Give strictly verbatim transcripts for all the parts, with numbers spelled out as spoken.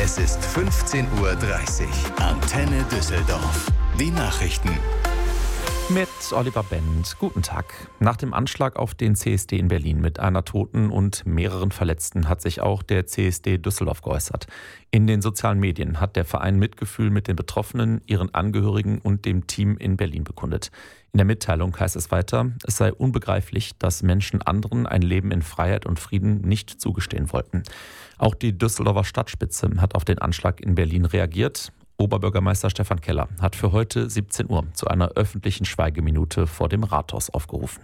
Es ist fünfzehn Uhr dreißig. Antenne Düsseldorf. Die Nachrichten. Mit Oliver Bent. Guten Tag. Nach dem Anschlag auf den C S D in Berlin mit einer Toten und mehreren Verletzten hat sich auch der C S D Düsseldorf geäußert. In den sozialen Medien hat der Verein Mitgefühl mit den Betroffenen, ihren Angehörigen und dem Team in Berlin bekundet. In der Mitteilung heißt es weiter, es sei unbegreiflich, dass Menschen anderen ein Leben in Freiheit und Frieden nicht zugestehen wollten. Auch die Düsseldorfer Stadtspitze hat auf den Anschlag in Berlin reagiert. Oberbürgermeister Stefan Keller hat für heute siebzehn Uhr zu einer öffentlichen Schweigeminute vor dem Rathaus aufgerufen.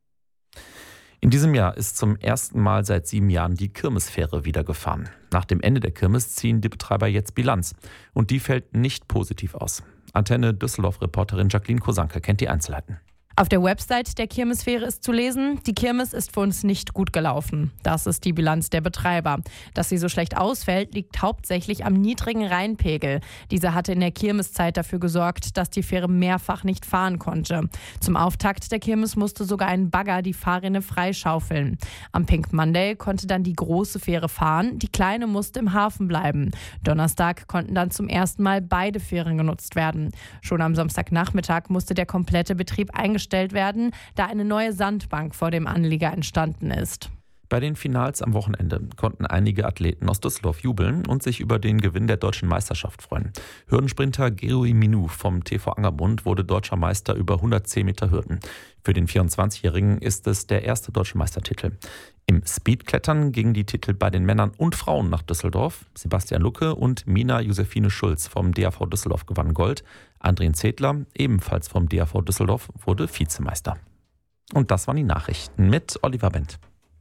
In diesem Jahr ist zum ersten Mal seit sieben Jahren die Kirmesfähre wieder gefahren. Nach dem Ende der Kirmes ziehen die Betreiber jetzt Bilanz. Und die fällt nicht positiv aus. Antenne Düsseldorf-Reporterin Jacqueline Kosanke kennt die Einzelheiten. Auf der Website der Kirmesfähre ist zu lesen, die Kirmes ist für uns nicht gut gelaufen. Das ist die Bilanz der Betreiber. Dass sie so schlecht ausfällt, liegt hauptsächlich am niedrigen Rheinpegel. Dieser hatte in der Kirmeszeit dafür gesorgt, dass die Fähre mehrfach nicht fahren konnte. Zum Auftakt der Kirmes musste sogar ein Bagger die Fahrrinne freischaufeln. Am Pink Monday konnte dann die große Fähre fahren, die kleine musste im Hafen bleiben. Donnerstag konnten dann zum ersten Mal beide Fähren genutzt werden. Schon am Samstagnachmittag musste der komplette Betrieb eingestellt werden, da eine neue Sandbank vor dem Anlieger entstanden ist. Bei den Finals am Wochenende konnten einige Athleten aus Düsseldorf jubeln und sich über den Gewinn der deutschen Meisterschaft freuen. Hürdensprinter Gerui Minou vom T V Angermund wurde deutscher Meister über hundertzehn Meter Hürden. Für den vierundzwanzigjährigen ist es der erste deutsche Meistertitel. Im Speedklettern gingen die Titel bei den Männern und Frauen nach Düsseldorf. Sebastian Lucke und Mina Josephine Schulz vom D A V Düsseldorf gewannen Gold. Andrien Zedler, ebenfalls vom D A V Düsseldorf, wurde Vizemeister. Und das waren die Nachrichten mit Oliver Bent.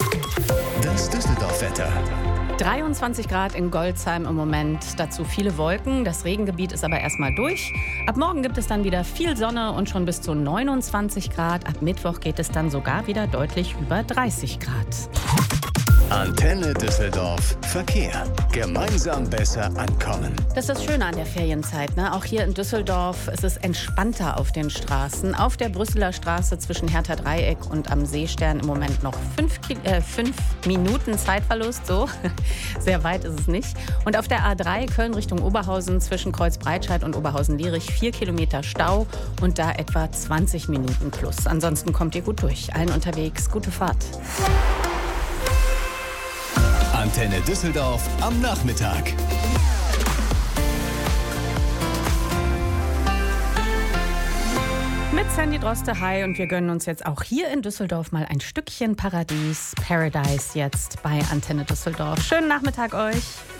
Das Düsseldorf-Wetter. dreiundzwanzig Grad in Golzheim im Moment, dazu viele Wolken. Das Regengebiet ist aber erstmal durch. Ab morgen gibt es dann wieder viel Sonne und schon bis zu neunundzwanzig Grad. Ab Mittwoch geht es dann sogar wieder deutlich über dreißig Grad. Antenne Düsseldorf. Verkehr. Gemeinsam besser ankommen. Das ist das Schöne an der Ferienzeit, ne? Auch hier in Düsseldorf ist es entspannter auf den Straßen. Auf der Brüsseler Straße zwischen Hertha Dreieck und am Seestern im Moment noch fünf, äh, fünf Minuten Zeitverlust. So, sehr weit ist es nicht. Und auf der A drei Köln Richtung Oberhausen zwischen Kreuzbreitscheid und Oberhausen-Lierich vier Kilometer Stau und da etwa zwanzig Minuten plus. Ansonsten kommt ihr gut durch. Allen unterwegs, gute Fahrt. Antenne Düsseldorf am Nachmittag. Mit Sandy Droste, hi, und wir gönnen uns jetzt auch hier in Düsseldorf mal ein Stückchen Paradies, Paradise jetzt bei Antenne Düsseldorf. Schönen Nachmittag euch.